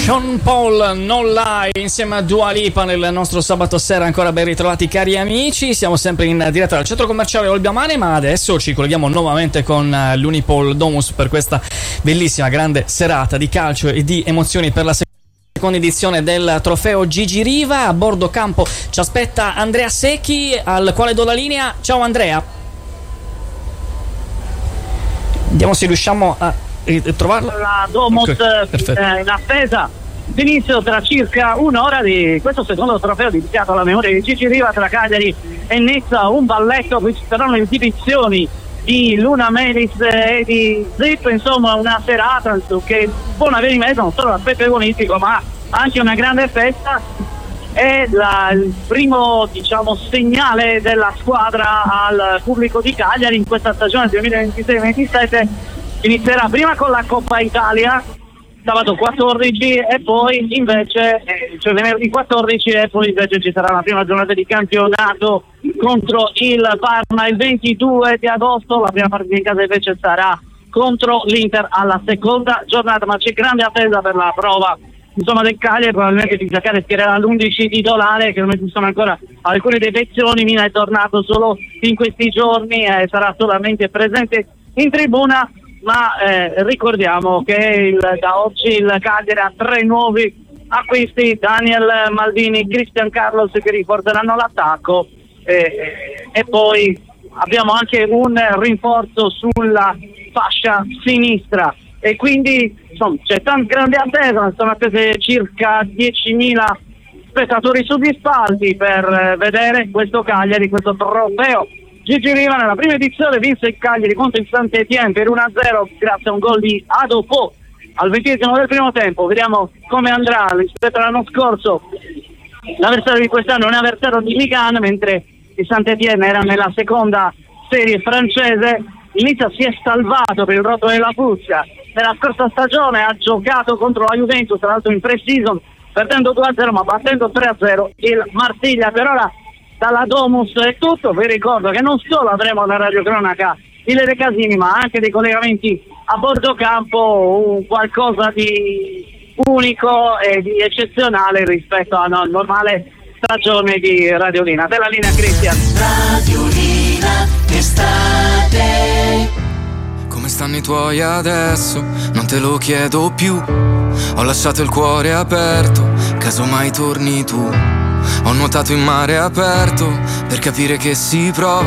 Sean Paul, No Lie, insieme a Dua Lipa nel nostro sabato sera. Ancora ben ritrovati cari amici, siamo sempre in diretta dal centro commerciale Olbia-Mare, ma adesso ci colleghiamo nuovamente con l'Unipol Domus per questa bellissima grande serata di calcio e di emozioni per la seconda edizione del trofeo Gigi Riva. A bordo campo ci aspetta Andrea Secchi, al quale do la linea. Ciao Andrea. Vediamo se riusciamo a trovarlo. La Domus in attesa d'inizio tra circa un'ora di questo secondo trofeo dedicato alla memoria di Gigi Riva tra Cagliari e Nizza. Un balletto, qui ci saranno le esibizioni di Luna Melis e di Zip, insomma una serata che può avere in mezzo non solo l'aspetto agonistico ma anche una grande festa. È il primo segnale della squadra al pubblico di Cagliari in questa stagione 2026-27. Inizierà prima con la Coppa Italia sabato 14 e poi invece venerdì 14 e poi invece ci sarà la prima giornata di campionato contro il Parma il 22 di agosto. La prima partita in casa invece sarà contro l'Inter alla seconda giornata, ma c'è grande attesa per la prova del Cagliari. Probabilmente di giocare schiererà l'11 titolare, che non ci sono ancora alcune defezioni. Mina è tornato solo in questi giorni e sarà solamente presente in tribuna. Ma ricordiamo che da oggi il Cagliari ha 3 nuovi acquisti: Daniel Maldini, Christian Carlos, che riporteranno l'attacco e poi abbiamo anche un rinforzo sulla fascia sinistra e quindi c'è tanta grande attesa. Sono attese circa 10.000 spettatori sugli spalti per vedere questo Cagliari, questo trofeo Gigi Riva. Nella prima edizione vinse il Cagliari contro il Saint-Étienne per 1-0 grazie a un gol di Adofo al 20esimo del primo tempo. Vediamo come andrà rispetto all'anno scorso. L'avversario di quest'anno è un avversario di Ligan, mentre il Saint-Étienne era nella seconda serie francese. Inizia si è salvato per il rotto della Puglia. Nella scorsa stagione ha giocato contro la Juventus, tra l'altro in pre-season, perdendo 2-0 ma battendo 3-0 il Marsiglia. Per ora dalla Domus è tutto. Vi ricordo che non solo avremo la radiocronaca di Lele Casini, ma anche dei collegamenti a bordo campo, qualcosa di unico e di eccezionale rispetto a una normale stagione di Radiolina. Della linea Cristian. Radiolina estate. Come stanno i tuoi adesso? Non te lo chiedo più. Ho lasciato il cuore aperto, casomai torni tu. Ho nuotato in mare aperto per capire che si prova